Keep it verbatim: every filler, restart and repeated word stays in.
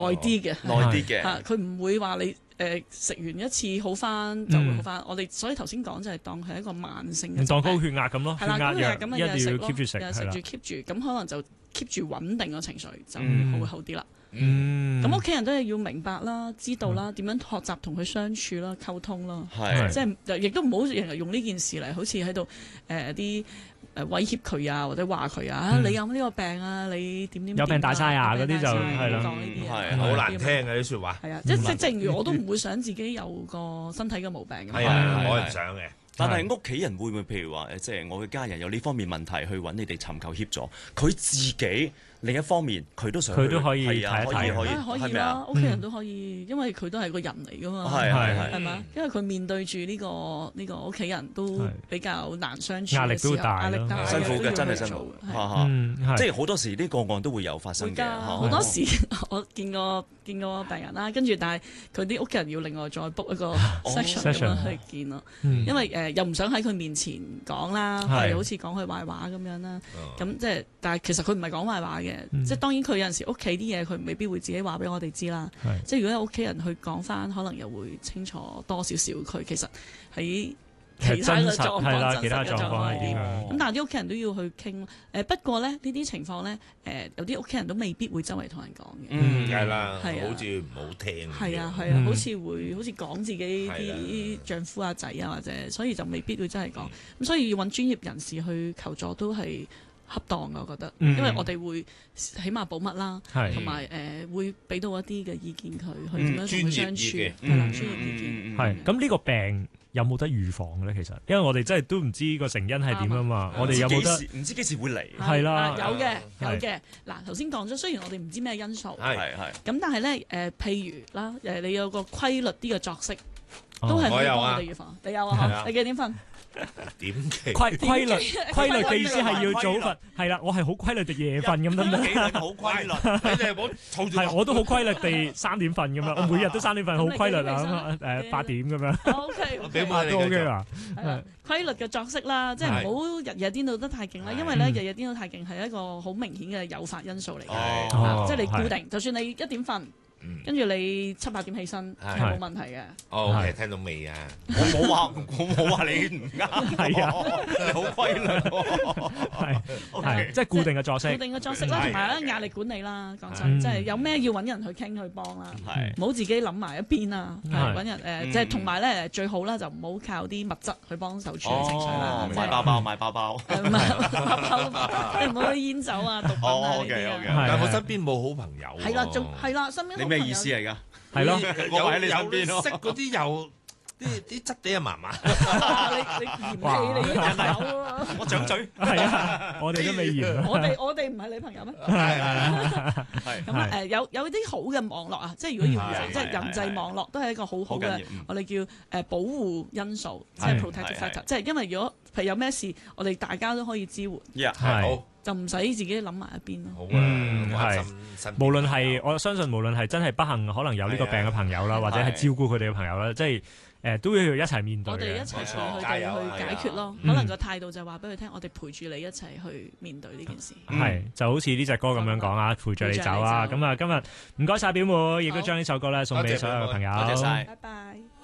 啲嘅， 耐啲嘅嚇佢唔會話你誒食完一次好翻就會好翻。我哋所以頭先講就係當係一個慢性嘅， 當高血壓咁咯， 係啦，高血壓咁一定要 keep 住食， 日日食住 keep 住，咁可能就 keep 住穩定個情緒就會好啲啦。 嗯， 咁屋企人都係要明白啦，知道啦，點樣學習同佢相處啦、溝通啦，即係亦都唔好成日用呢件事嚟，好似喺度誒啲誒威脅佢啊，或者話佢啊，你有呢個病啊，你點點有病大晒啊嗰啲就係啦， 講呢啲係好難聽嘅啲説話。 係啊，即即正如我都唔會想自己有個身體嘅毛病咁。 係啊，我係唔想嘅。 但係屋企人會唔會譬如話誒，即係我嘅家人有呢方面問題去揾你哋尋求協助，佢自己另一方面佢都想佢都可以睇睇一睇， 可以可以啦，屋企人都可係，因為佢都係個人嚟噶嘛， 係係係嘛？因為佢面對住呢個呢個屋企人都比較難相處， 壓力都大， 壓力大， 辛苦嘅真係辛苦，即係好多時啲個案都會有發生嘅。 好多時我見過見過病人啦，跟住但係佢啲屋企人要另外再 book 一個 section 咁樣去見咯，因為誒又唔想喺佢面前講啦，係好似講佢壞話咁樣啦，咁即係但係其實佢唔係講壞話嘅。嗯、即係當然佢有陣時屋企啲嘢佢未必會自己話俾我哋知啦。是即係如果有屋企人去講翻，可能又會清楚多少少佢其實喺其他嘅狀況、真實嘅狀況係點。咁但係啲屋企人都要去傾。誒不過咧呢啲情況咧誒有啲屋企人都未必會周圍同人講嘅。 嗯，係啦， 啊、 好似唔好聽。 係啊係啊，嗯、好似會好似講自己啲丈夫啊仔啊或者，所以就未必會真係講。咁、嗯、所以要揾專業人士去求助都係恰當嘅，我覺得，因為我哋會起碼保密啦，同埋誒會俾到一啲嘅意見佢，去點樣同佢相處，係啦，專業意見。 係咁呢個病有冇得預防嘅咧？其實，因為我哋真係都咁知個成因係點啊嘛，我哋有冇得唔知幾時會嚟？ 係啦， 有嘅有嘅。嗱頭先講咗，雖然我哋唔知咩因素， 係係咁，但係咧誒，譬如啦，誒你有個規律啲嘅作息，都係可以幫我哋預防。你有啊？你幾點瞓？ 點嘅規規律規律嘅意思係要早瞓，係啦，我係好規律地夜瞓咁得唔得？ 好規律， 你哋唔好嘈住。 係，我都好規律地三點瞓咁樣，我每日都三點瞓，好規律啊咁誒八點咁樣。 O K， 幾晚都 OK 啊。 規律嘅作息啦，即係唔好日日顛倒得太勁啦，因為咧日日顛倒太勁係一個好明顯嘅誘發因素嚟嘅，即係你固定，就算你一點瞓。跟住你七八點起身係冇問題嘅。 哦，係聽到未啊？ 我冇話，我冇話你唔啱。係啊，你好規律。 係係，即係固定嘅作息。 固定嘅作息啦，同埋咧壓力管理啦。講真，即係有咩要揾人去傾去幫啦。係，唔好自己諗埋一邊啊。係揾人誒，即係同埋咧最好啦，就唔好靠啲物質去幫手處理情緒啦。 買包包，買包包。 唔係包包，你唔好去煙酒啊、毒品啊呢啲啊。 但係我身邊冇好朋友。 係啦，仲係啦，身邊。 咩意思嚟㗎？ 係咯， 我喺你身邊咯。 識嗰啲又啲啲質地啊麻麻。 你你嫌棄你啲朋友啊？ 我掌嘴。 係啊，我哋都未嫌。 我哋我哋唔係你朋友咩？ 係係係。咁啊誒有有啲好嘅網絡啊，即係如果要即係人際網絡都係一個好好嘅，我哋叫誒保護因素，即係 protective factor。即係因為如果譬如有咩事，我哋大家都可以支援。 係。 就唔使自己諗埋一邊咯。 好啊，係。無論係我相信，無論係真係不幸可能有呢個病嘅朋友啦，或者係照顧佢哋嘅朋友啦，即係誒都要一齊面對。 我哋一齊陪佢哋去解決咯。可能個態度就係話俾佢聽，我哋陪住你一齊去面對呢件事。 係就好似呢隻歌咁樣講啊，陪住你走啊。咁啊，今日唔該晒表妹，亦都將呢首歌咧送俾所有嘅朋友。 多謝晒， 拜拜。